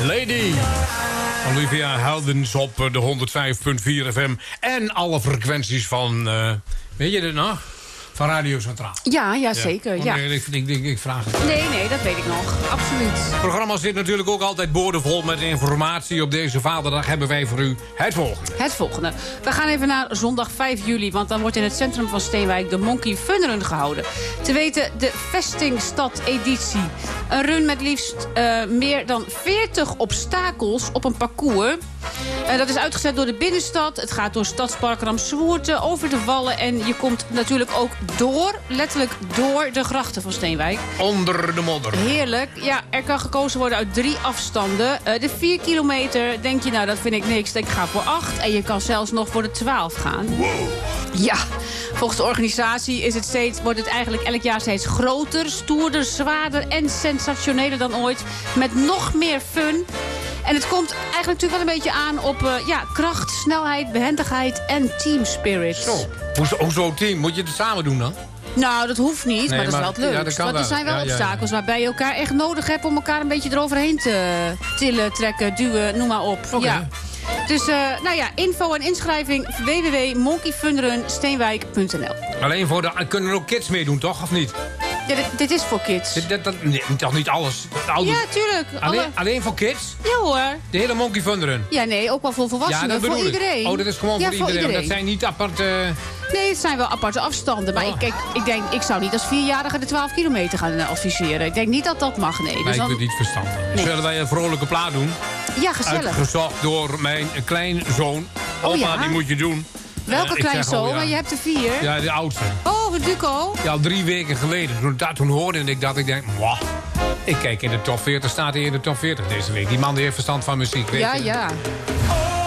Lady. Olivia Heldens op de 105.4 FM. En alle frequenties van... weet je het nog? Van Radio Centraal. Ja, zeker. Ja. Ik vraag het. Nee, dat weet ik nog. Absoluut. Het programma zit natuurlijk ook altijd boordevol met informatie. Op deze Vaderdag hebben wij voor u het volgende. We gaan even naar zondag 5 juli... want dan wordt in het centrum van Steenwijk de Monkey Fun Run gehouden. Te weten de Vestingstad-editie. Een run met liefst meer dan 40 obstakels op een parcours. Dat is uitgezet door de binnenstad. Het gaat door Stadspark Ramswoerte, over de Wallen... en je komt natuurlijk ook letterlijk door de grachten van Steenwijk. Onder de modder. Heerlijk. Ja, er kan gekozen worden uit 3 afstanden. De 4 kilometer, denk je, nou, dat vind ik niks. Ik ga voor 8 en je kan zelfs nog voor de 12 gaan. Wow. Ja, volgens de organisatie wordt het eigenlijk elk jaar steeds groter, stoerder, zwaarder en sensationeler dan ooit. Met nog meer fun. En het komt eigenlijk natuurlijk wel een beetje aan op kracht, snelheid, behendigheid en team spirit. Zo. Hoezo team? Moet je het samen doen dan? Nou, dat hoeft niet, maar dat is wel het leukst. Want er zijn wel obstakels waarbij je elkaar echt nodig hebt... om elkaar een beetje eroverheen te tillen, trekken, duwen, noem maar op. Okay. Ja. Dus, info en inschrijving www.monkeyfunrunsteenwijk.nl. Alleen kunnen er ook kids meedoen, toch? Of niet? Ja, dit is voor kids. Nee, toch niet alles? Ja, tuurlijk. Alleen voor kids? Ja hoor. De hele Monkey Fun Run? Ja, nee, ook wel voor volwassenen. Ja, dat voor iedereen. Oh, dat is gewoon voor iedereen. Dat zijn niet aparte... Nee, het zijn wel aparte afstanden. Maar ik zou niet als 4-jarige de 12 kilometer gaan adviseren. Ik denk niet dat dat mag, nee. Dus ik vind het niet verstandig. Nee. Zullen wij een vrolijke plaat doen? Ja, gezellig. Uitgezocht door mijn kleinzoon. Opa, die moet je doen. Welke kleinzoon? Maar je hebt er 4. Ja, de oudste. Oh, Duco. Ja, al 3 weken geleden. Toen hoorde ik dat. Ik denk, ik kijk in de top 40. Staat hij in de top 40 deze week. Die man die heeft verstand van muziek. Weet je? Ja.